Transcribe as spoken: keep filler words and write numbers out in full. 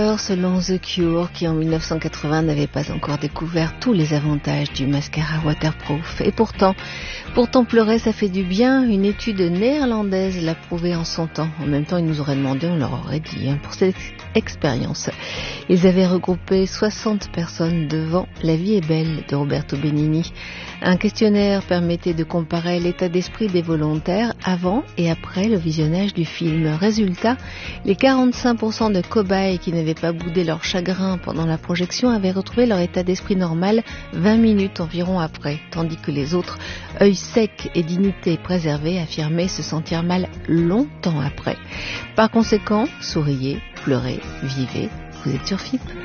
Selon The Cure, qui en mille neuf cent quatre-vingts n'avait pas encore découvert tous les avantages du mascara waterproof. Et pourtant, pourtant pleurer ça fait du bien. Une étude néerlandaise l'a prouvé en son temps. En même temps, ils nous auraient demandé, on leur aurait dit, hein, pour cette expérience. Ils avaient regroupé soixante personnes devant La vie est belle de Roberto Benigni. Un questionnaire permettait de comparer l'état d'esprit des volontaires avant et après le visionnage du film. Résultat, les quarante-cinq pour cent de cobayes qui n'avaient pas boudé leur chagrin pendant la projection avaient retrouvé leur état d'esprit normal vingt minutes environ après, tandis que les autres, œil sec et dignité préservée, affirmaient se sentir mal longtemps après. Par conséquent, souriez, pleurez, vivez, vous êtes sur F I P.